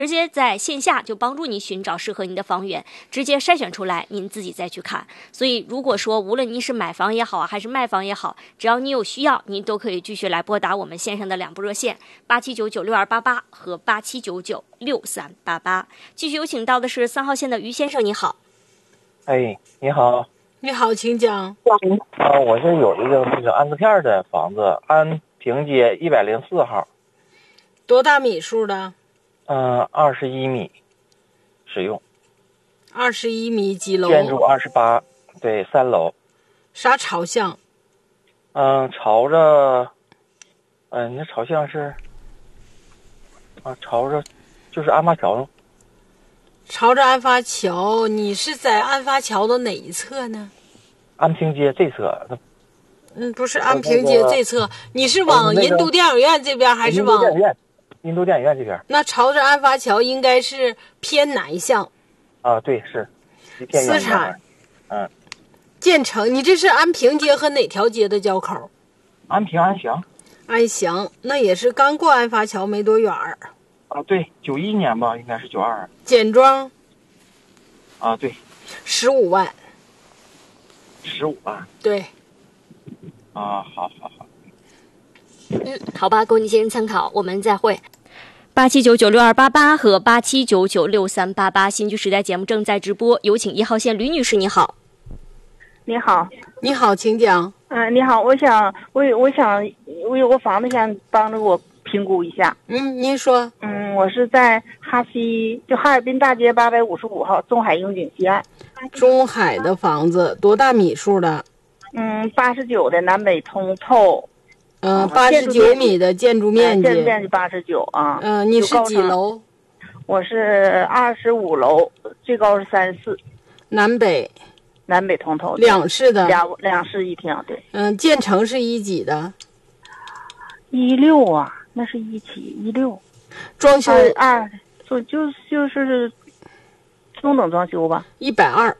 直接在线下就帮助你寻找适合你的房源，直接筛选出来，您自己再去看。所以如果说无论你是买房也好还是卖房也好，只要你有需要，您都可以继续来拨打我们线上的2部热线87996288和87996388。继续有请到的是3号线的于先生，你好。 哎，你好。 你好，请讲。 我是有一个那个安字片的房子，安平街104号。 多大米数的 ？21米，使用。 21米，几楼？ 建筑28，对，3楼。 啥朝向？ 朝着，那朝向是，朝着，就是安发桥。 朝着安发桥，你是在安发桥的哪一侧呢？ 安平街这侧。 不是安平街这侧，你是往银都电影院这边还是往？ 银都电影院这边。 那朝着安发桥应该是偏南向。 对，是。 私产。建成，你这是安平街和哪条街的交口？ 安平安祥。 安祥，那也是刚过安发桥没多远儿。 对，91年吧，应该是92。 简装。 对。 15万。 15万。 对。 好。 好吧，供你先生参考，我们再会。87996288和87996388，新居时代节目正在直播，有请1号线吕女士，你好。 你好。 你好，请讲。 你好，我有个房子想帮着我评估一下。 您说。 我是在哈尔滨大街855号中海英景西岸。 中海的房子多大米数的 ？89的南北通透。 89米的建筑面积。 建筑面积89啊。 你是几楼？ 我是25楼，最高是34。 南北通透。 两室的。 两室一厅，对。 建成是一几的 ？16啊，那是1716。 装修就是中等装修吧。 120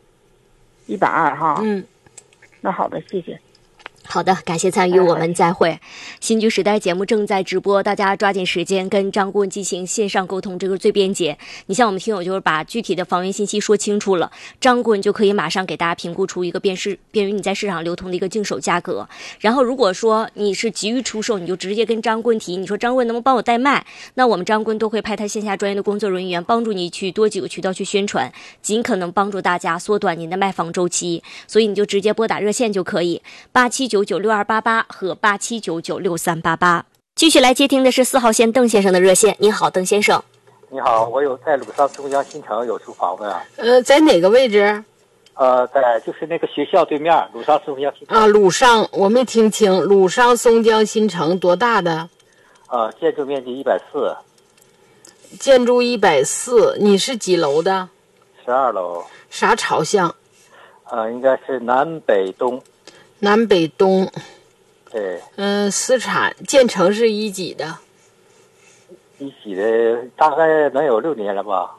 哈。那好的，谢谢。 好的，感谢参与，我们再会。新居时代节目正在直播，大家抓紧时间跟张顾问进行线上沟通，这个最便捷。你像我们听友就是把具体的房源信息说清楚了，张顾问就可以马上给大家评估出一个便于你在市场流通的一个净手价格。然后如果说你是急于出售，你就直接跟张顾问提，你说张顾问能不能帮我代卖？那我们张顾问都会派他线下专业的工作人员帮助你去多几个渠道去宣传，尽可能帮助大家缩短您的卖房周期。所以你就直接拨打热线就可以，87996288和87996388。继续来接听的是4号线邓先生的热线。你好，邓先生。 你好，我有在鲁商松江新城有处房子呀。 在哪个位置？ 在就是那个学校对面，鲁商松江新城。 鲁商，我没听清。鲁商松江新城多大的？ 建筑面积140。 建筑140，你是几楼的 ？12楼。 啥朝向？ 应该是南北东。 南北东。 对。 私产，建成是一几的？ 一几的，大概能有6年了吧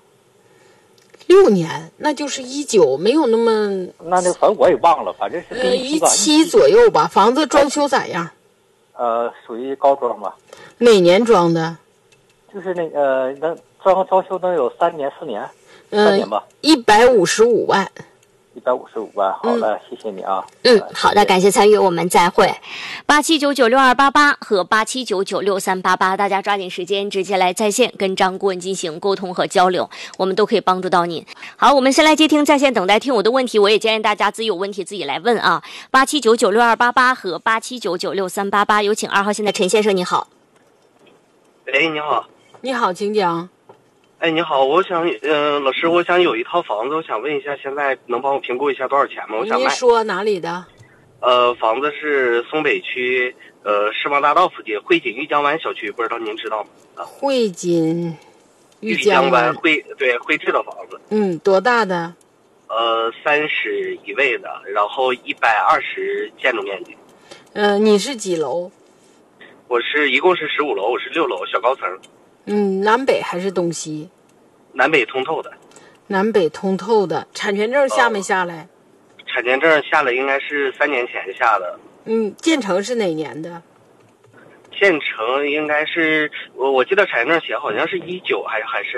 ？6年，那就是19，没有那么。 那反正我也忘了，反正是 17左右吧。房子装修咋样？ 属于高装吧。 哪年装的？ 就是能装修能有3年4年，3年吧。 155万。 155万，好的，谢谢你啊。 好的，感谢参与，我们再会。87996288和87996388，大家抓紧时间直接来在线跟张顾问进行沟通和交流，我们都可以帮助到您。好，我们先来接听在线等待听友的问题，我也建议大家自己有问题自己来问啊。87996288和87996388，有请2号线的陈先生，你好。 你好。 你好，请讲。 你好，我想老师，我想有一套房子，我想问一下，现在能帮我评估一下多少钱吗？我想卖。 您说哪里的？ 房子是松北区世贸大道附近汇锦玉江湾小区，不知道您知道吗？ 汇锦玉江湾汇智的房子。 多大的 ？31卫的，然后120建筑面积。 你是几楼？ 我一共是15楼，我是6楼，小高层。 南北还是东西？ 南北通透的。 南北通透的，产权证下没下来？ 产权证下来应该是3年前下的。 建成是哪年的？ 县城应该是我记得产业证写好像是19还是